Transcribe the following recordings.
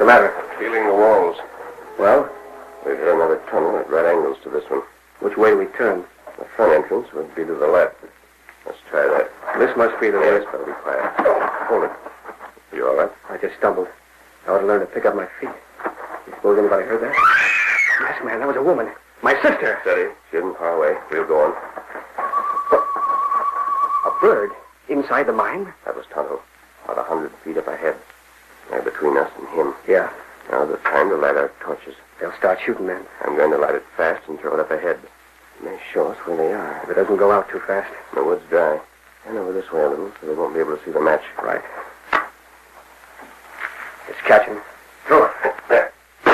matter? Feeling the walls. Well? We've hit another tunnel at right angles to this one. Which way do we turn? The front entrance would be to the left. Let's try that. This must be the Yes, way. better be quiet. Hold it. You all right? I just stumbled. I ought to learn to pick up my feet. You suppose anybody heard that? Yes, man, that was a woman. My sister. Steady. She isn't far away. We'll go on. A bird? Inside the mine? That was Tonto. About 100 feet up ahead. They're between us and him. Yeah. Now's the time to light our torches. They'll start shooting then. I'm going to light it fast and throw it up ahead. It may show us where they are. If it doesn't go out too fast. The wood's dry. And over this way a little, so they won't be able to see the match. Right. It's catching. Throw it. There.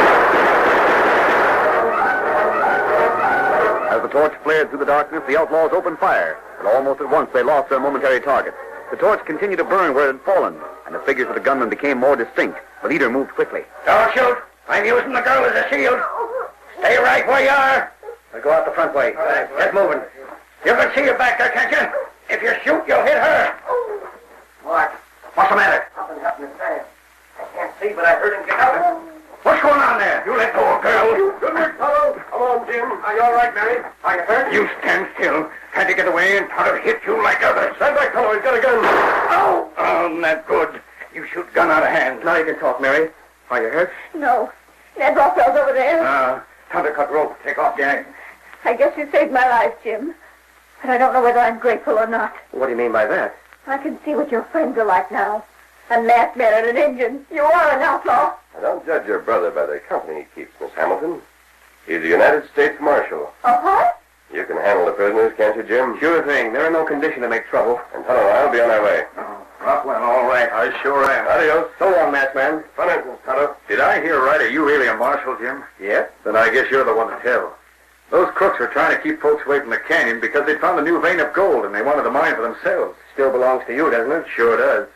As the torch flared through the darkness, the outlaws opened fire, and almost at once they lost their momentary target. The torch continued to burn where it had fallen, and the figures of the gunmen became more distinct. The leader moved quickly. Don't shoot. I'm using the girl as a shield. Stay right where you are. We'll go out the front way. Get moving. You can see her back there, can't you? If you shoot, you'll hit her. What? What's the matter? Nothing happened fast. I can't see, but I heard him get out. What's going on there? You let go, girl. Good work, fellow. Come on, Jim. Are you all right, Mary? Are you hurt? You stand still. Tried to get away and thought I'd hit you like others. Stand back, fellow. He's got a gun. Oh, not good. You shoot gun out of hand. Now you can talk, Mary. Are you hurt? No. Ned Rothwell's over there. Time to cut rope. Take off, gang. I guess you saved my life, Jim. But I don't know whether I'm grateful or not. What do you mean by that? I can see what your friends are like now. A masked man and an Indian. You are an outlaw. Now, don't judge your brother by the company he keeps, Miss Hamilton. He's a United States Marshal. Uh-huh. You can handle the prisoners, can't you, Jim? Sure thing. They're in no condition to make trouble. And Tonto and I'll be on our way. Rothwell, all right. I sure am. Adios. So long, masked man. Front entrance, Tonto. Did I hear right? Are you really a marshal, Jim? Yes? Then I guess you're the one to tell. Those crooks were trying to keep folks away from the canyon because they'd found a new vein of gold and they wanted the mine for themselves. Still belongs to you, doesn't it? Sure does.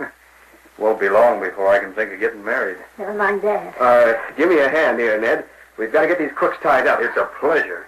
Won't be long before I can think of getting married. Never mind that. Give me a hand here, Ned. We've got to get these crooks tied up. It's a pleasure.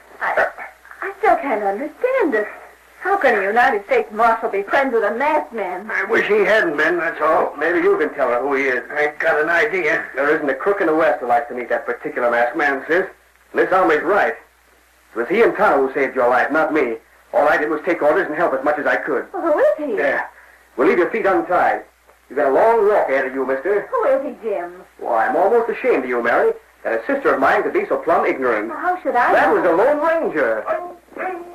I still can't understand it. How can a United States Marshal be friends with a masked man? I wish he hadn't been, that's all. Maybe you can tell her who he is. I got an idea. There isn't a crook in the West who likes to meet that particular masked man, sis. And this hombre's right. It was he and Tonto who saved your life, not me. All I did was take orders and help as much as I could. Well, who is he? There. We'll leave your feet untied. You've got a long walk ahead of you, mister. Who is he, Jim? Why, I'm almost ashamed of you, Mary, that a sister of mine could be so plumb ignorant. Well, how should I That know? was the Lone Ranger.